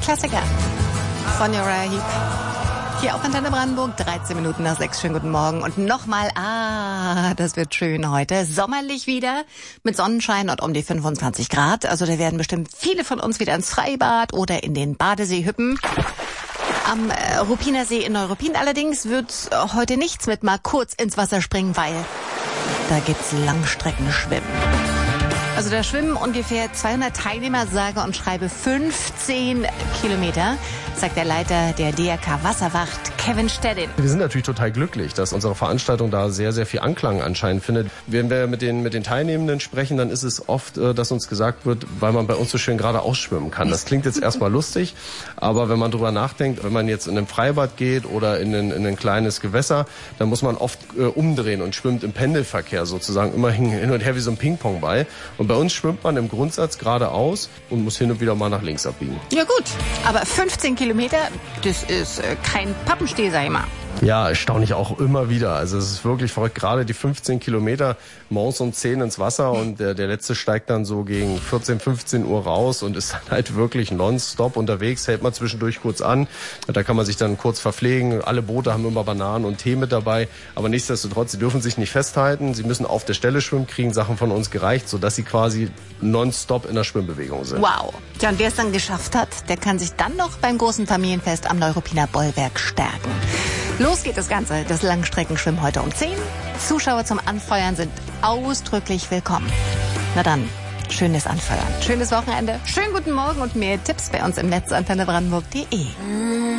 Klassiker von Uriah Heep. Hier auf Antenne Brandenburg, 13 Minuten nach 6. Schönen guten Morgen. Und nochmal, das wird schön heute. Sommerlich wieder, mit Sonnenschein und um die 25 Grad. Also da werden bestimmt viele von uns wieder ins Freibad oder in den Badesee hüppen. Am Ruppiner See in Neuruppin allerdings wird heute nichts mit mal kurz ins Wasser springen, weil da gibt's Langstreckenschwimmen. Also da schwimmen ungefähr 200 Teilnehmer, sage und schreibe 15 Kilometer, sagt der Leiter der DRK Wasserwacht, Kevin Stedin. Wir sind natürlich total glücklich, dass unsere Veranstaltung da sehr, sehr viel Anklang anscheinend findet. Wenn wir mit den Teilnehmenden sprechen, dann ist es oft, dass uns gesagt wird, weil man bei uns so schön geradeaus schwimmen kann. Das klingt jetzt erstmal lustig, aber wenn man drüber nachdenkt, wenn man jetzt in ein Freibad geht oder in ein kleines Gewässer, dann muss man oft umdrehen und schwimmt im Pendelverkehr sozusagen immer hin und her wie so ein Ping-Pong-Ball. Und bei uns schwimmt man im Grundsatz geradeaus und muss hin und wieder mal nach links abbiegen. Ja gut, aber 15 Kilometer, das ist kein Pappenstiel, sag ich mal. Ja, erstaunlich auch immer wieder. Also es ist wirklich verrückt. Gerade die 15 Kilometer morgens um 10 ins Wasser und der letzte steigt dann so gegen 14, 15 Uhr raus und ist dann halt wirklich nonstop unterwegs, hält man zwischendurch kurz an. Da kann man sich dann kurz verpflegen. Alle Boote haben immer Bananen und Tee mit dabei. Aber nichtsdestotrotz, sie dürfen sich nicht festhalten. Sie müssen auf der Stelle schwimmen, kriegen Sachen von uns gereicht, sodass sie quasi nonstop in der Schwimmbewegung sind. Wow. Ja, und wer es dann geschafft hat, der kann sich dann noch beim großen Familienfest am Neuruppiner Bollwerk stärken. Los geht das Ganze, das Langstreckenschwimmen heute um 10. Zuschauer zum Anfeuern sind ausdrücklich willkommen. Na dann, schönes Anfeuern, schönes Wochenende, schönen guten Morgen und mehr Tipps bei uns im Netz antennebrandenburg.de.